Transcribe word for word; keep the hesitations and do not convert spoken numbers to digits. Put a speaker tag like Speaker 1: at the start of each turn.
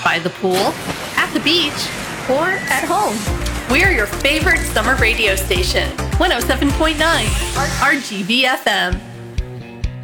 Speaker 1: by the pool, at the beach, or at home. We're your favorite summer radio station, one oh seven point nine R G V F M.